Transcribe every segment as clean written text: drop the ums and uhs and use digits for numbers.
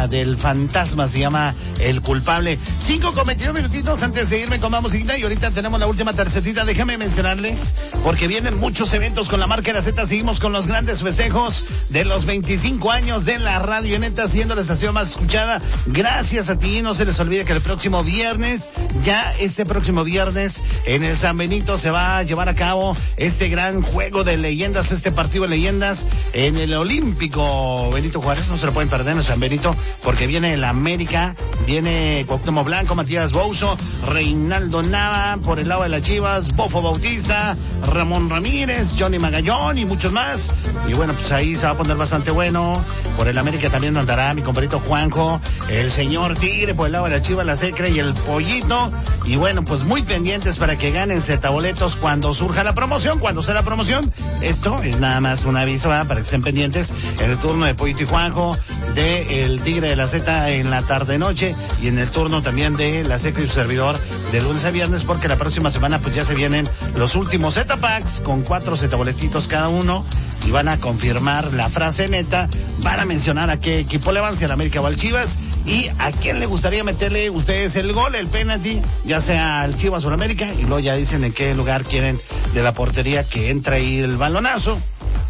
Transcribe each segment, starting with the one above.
del fantasma, se llama El Culpable. 5:22 minutitos antes de irme con Vamos Igna, y ahorita tenemos la última tercetita. Déjame mencionarles, porque vienen muchos eventos con la marca La Z. Seguimos con los grandes festejos de los 25 años de la radio, neta, siendo la estación más escuchada. Gracias a ti. No se les olvide que el próximo viernes, este próximo viernes, en el San Benito se va a llevar a cabo este gran juego de leyendas, este partido de leyendas en el Olímpico Benito Juárez. No se lo pueden perder en el San Benito, porque viene el América, viene Cuauhtémoc Blanco, Matías Bouzo, Reinaldo Nava, por el lado de las Chivas, Bofo Bautista, Ramón Ramírez, Johnny Magallón y muchos más. Y bueno, pues ahí se va a poner bastante bueno. Por el América también andará mi compadrito Juanjo, el señor Tigre, por el lado de las Chivas, la Secre y el Pollito. Y bueno, pues muy pendientes para que ganen Z-boletos cuando surja la promoción, cuando sea la promoción. Esto es nada más un aviso, ¿verdad? Para que estén pendientes en el turno de Pollito y Juanjo, de el Tigre de la Z en la tarde-noche, y en el turno también de la Secre y su servidor de lunes a viernes, porque la próxima semana pues ya se vienen los últimos Z-packs con 4 Z-boletitos cada uno, y van a confirmar la frase neta, van a mencionar a qué equipo le van, si al América o al Chivas, y a quién le gustaría meterle ustedes el gol, el penalti, ya sea al Chivas o al América, y luego ya dicen en qué lugar quieren de la portería que entra ahí el balonazo.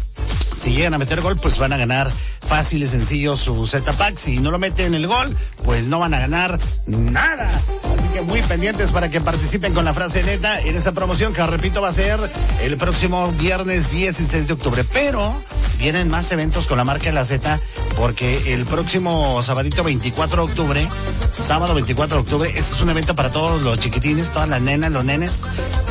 Si llegan a meter gol, pues van a ganar fácil y sencillo su Z-Pack. Si no lo meten el gol, pues no van a ganar nada. Así que muy pendientes para que participen con la frase neta en esa promoción, que repito va a ser el próximo viernes 16 de octubre. Pero vienen más eventos con la marca La Z, porque el próximo sabadito 24 de octubre, sábado 24 de octubre, este es un evento para todos los chiquitines, todas las nenas, los nenes,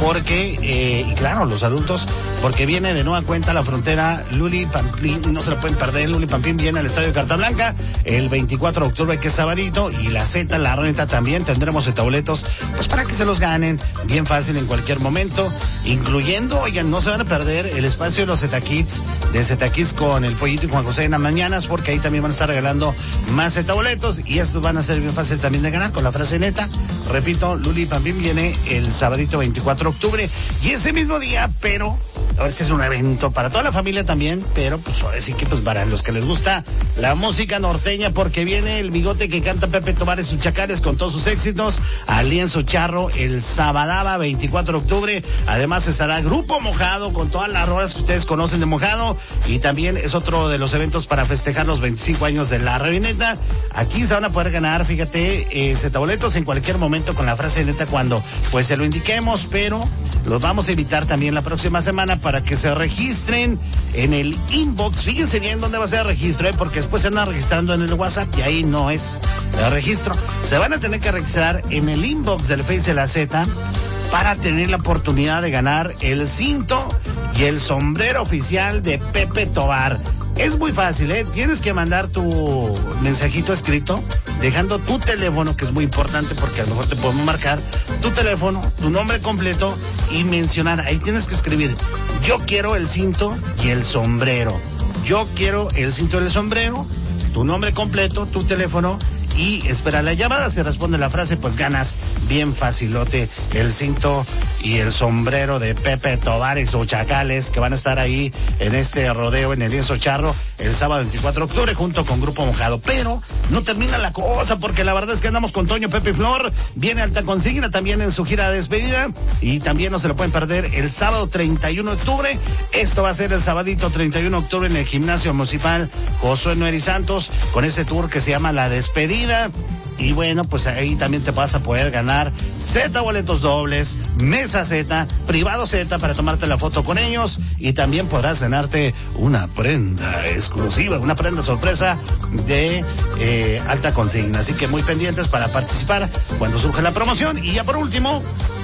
porque, y claro, los adultos, porque viene de nueva cuenta la frontera Luli Pampín, no se lo pueden perder. Luli Pampín viene al Estadio Carta Blanca el 24 de octubre, que es sabadito, y la Z, la neta también tendremos Z-boletos, pues para que se los ganen bien fácil en cualquier momento, incluyendo, oigan, no se van a perder el espacio de los Z-Kids, de Z-Kids con el Pollito y Juan José en las mañanas, porque ahí también van a estar regalando más Z-boletos, y estos van a ser bien fácil también de ganar con la frase neta. Repito, Luli Pampín viene el sabadito 24 de octubre, y ese mismo día, pero a ver si es un evento para toda la familia también, pero pues ahora sí que pues para los que les gusta la música norteña, porque viene el bigote que canta Pepe Tobar y sus Chacales con todos sus éxitos al Lienzo Charro el Sabadaba 24 de octubre. Además estará Grupo Mojado con todas las rolas que ustedes conocen de Mojado, y también es otro de los eventos para festejar los 25 años de la radio neta. Aquí se van a poder ganar, fíjate, Z-boletos en cualquier momento con la frase neta cuando pues se lo indiquemos, pero los vamos a invitar también la próxima semana para que se registren en el inbox. Fíjense bien dónde va a ser el registro, porque después se andan registrando en el WhatsApp y ahí no es el registro. Se van a tener que registrar en el inbox del Face de la Z para tener la oportunidad de ganar el cinto y el sombrero oficial de Pepe Tobar. Es muy fácil, tienes que mandar tu mensajito escrito, dejando tu teléfono, que es muy importante porque a lo mejor te podemos marcar, tu teléfono, tu nombre completo, y mencionar, ahí tienes que escribir, yo quiero el cinto y el sombrero. Yo quiero el cinto y el sombrero, tu nombre completo, tu teléfono, y espera la llamada. Si responde la frase, pues ganas bien facilote el cinto y el sombrero de Pepe Tobar y sus Chacales, que van a estar ahí en este rodeo en el Lienzo Charro el sábado 24 de octubre junto con Grupo Mojado. Pero no termina la cosa, porque la verdad es que andamos con Toño, Pepe y Flor. Viene Alta Consigna también en su gira de despedida, y también no se lo pueden perder el sábado 31 de octubre. Esto va a ser el sabadito 31 de octubre en el Gimnasio Municipal Josué Nueri Santos, con ese tour que se llama La Despedida. Y bueno, pues ahí también te vas a poder ganar Z-boletos dobles, mesa Z, privado Z para tomarte la foto con ellos, y también podrás ganarte una prenda exclusiva, una prenda sorpresa de Alta Consigna. Así que muy pendientes para participar cuando surja la promoción. Y ya por último,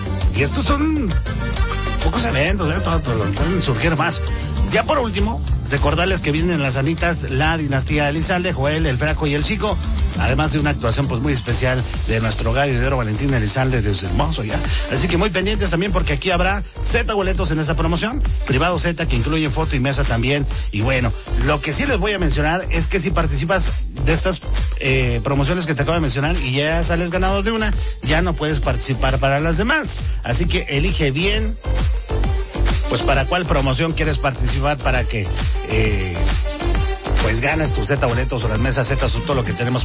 y estos son pocos eventos, pueden surgir más. Ya por último, recordarles que vienen las Anitas, la dinastía Elizalde, Joel, el Flaco y el Chico, además de una actuación pues muy especial de nuestro gallo de oro Valentín Elizalde desde Hermoso ya. Así que muy pendientes también, porque aquí habrá Z-boletos en esa promoción, privado Z, que incluye foto y mesa también. Y bueno, lo que sí les voy a mencionar es que si participas de estas promociones que te acabo de mencionar y ya sales ganador de una, ya no puedes participar para las demás. Así que elige bien pues para cuál promoción quieres participar, para que pues ganes tus Z-boletos o las mesas Z, todo lo que tenemos